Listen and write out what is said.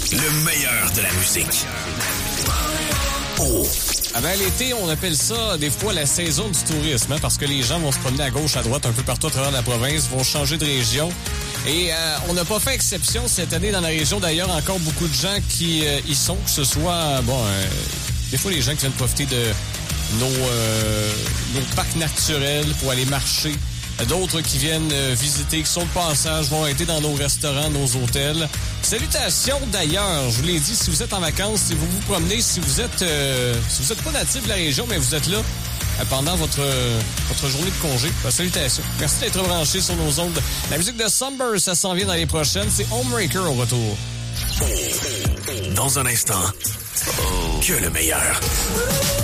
Le meilleur de la musique. Oh. Ah ben, l'été, on appelle ça des fois la saison du tourisme, hein, parce que les gens vont se promener à gauche, à droite, un peu partout à travers la province, vont changer de région. Et on n'a pas fait exception cette année dans la région. D'ailleurs, encore beaucoup de gens qui y sont, que ce soit, des fois les gens qui viennent profiter de nos parcs naturels pour aller marcher. D'autres qui viennent visiter, qui sont de passage, vont être dans nos restaurants, nos hôtels. Salutations d'ailleurs, je vous l'ai dit, si vous êtes en vacances, si vous vous promenez, si vous êtes pas natif de la région, mais vous êtes là pendant votre journée de congé, salutations. Merci d'être branchés sur nos ondes. La musique de Sunburst, ça s'en vient dans les prochaines. C'est Homebreaker au retour. Dans un instant, que le meilleur.